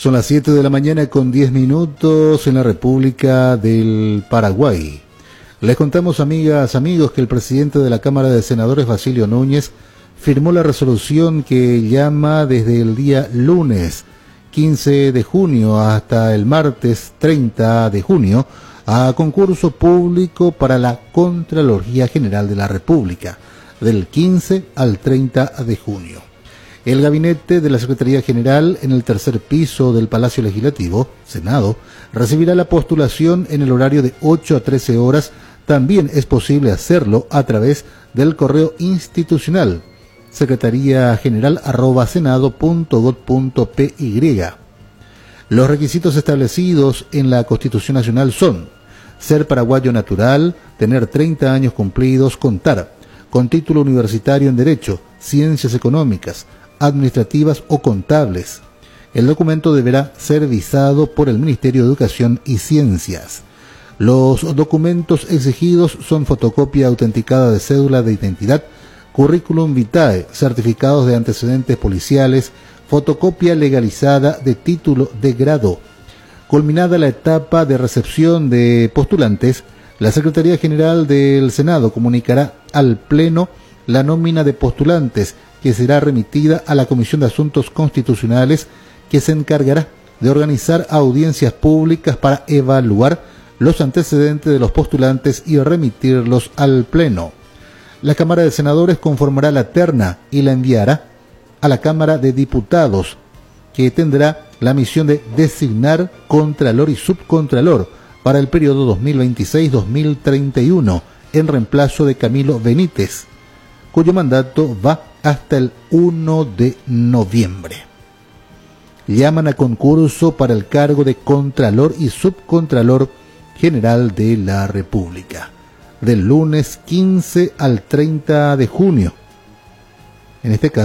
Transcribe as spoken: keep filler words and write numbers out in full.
Son las siete de la mañana con diez minutos en la República del Paraguay. Les contamos, amigas, amigos, que el presidente de la Cámara de Senadores, Basilio Núñez, firmó la resolución que llama desde el día lunes quince de junio hasta el martes treinta de junio a concurso público para la Contraloría General de la República, del quince al treinta de junio. El gabinete de la Secretaría General en el tercer piso del Palacio Legislativo, Senado, recibirá la postulación en el horario de ocho a trece horas. También es posible hacerlo a través del correo institucional secretaría general arroba senado punto gob punto py. Los requisitos establecidos en la Constitución Nacional son ser paraguayo natural, tener treinta años cumplidos, contar con título universitario en Derecho, Ciencias Económicas, Administrativas o Contables. El documento deberá ser visado por el Ministerio de Educación y Ciencias. Los documentos exigidos son fotocopia autenticada de cédula de identidad, currículum vitae, certificados de antecedentes policiales, fotocopia legalizada de título de grado. Culminada la etapa de recepción de postulantes, la Secretaría General del Senado comunicará al Pleno la nómina de postulantes, que será remitida a la Comisión de Asuntos Constitucionales, que se encargará de organizar audiencias públicas para evaluar los antecedentes de los postulantes y remitirlos al Pleno. La Cámara de Senadores conformará la terna y la enviará a la Cámara de Diputados, que tendrá la misión de designar contralor y subcontralor para el periodo dos mil veintiséis a dos mil treinta y uno, en reemplazo de Camilo Benítez, cuyo mandato va hasta el uno de noviembre. Llaman a concurso para el cargo de Contralor y Subcontralor General de la República, del lunes quince al treinta de junio. En este caso,